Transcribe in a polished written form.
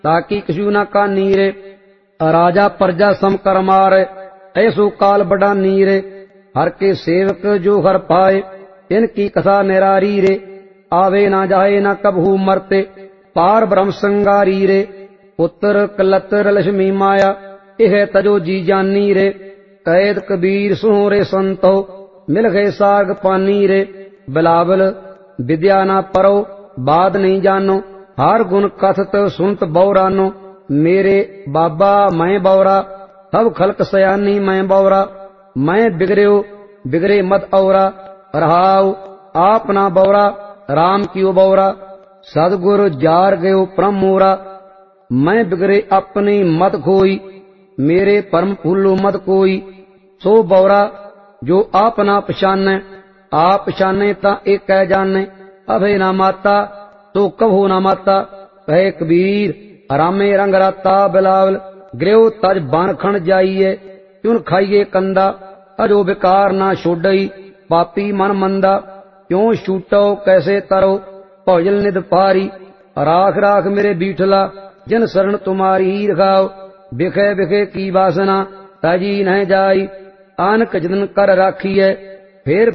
ताकि कछु न कानी रे। राजा प्रजा सम कर मारे, ऐसो काल बड़ा नीरे। हर के सेवक जो हर पाए, इनकी कथा निरारी रे। आवे ना जाए न कबहू मरते, पार ब्रह्म संगारी रे। पुत्र कलत्र लक्ष्मी माया, यह तजो जी जानी रे। कैद कबीर सुहरे संतो, मिल गए साग पानी रे। बिलावल विद्या ना परो, बात नहीं जानो। हर गुण कथत सुनत बौरानो। मेरे बाबा मैं बौरा, सब खलक सयानी मैं बौरा। मैं बिगड़ो बिगड़े मत औरा, रहाओ आप ना बौरा, राम कियो बौरा। सदगुरु जार गयो परम मोरा, मैं बिगड़े अपनी मत खोई। मेरे परम फूलो मत कोई। सो बौरा जो आप ना पछाने, आप पछाने ता एक कह जाने। अभे ना माता तो कभो ना माता, कहे कबीर रामे रंग राता। बिलावल गृह तज बन खण जाइए, क्यों खाइए कंदा। अजो विकार ना छोड़ई, पापी मन मंदा। क्यों छूटो कैसे तरो, भोजल निद पारी। राख राख मेरे बीठला, जिन शरण तुम्हारी रखाओ। बिखे बिखे की वासना, ताजी न जाई। आनक जतन कर राखी है, फिर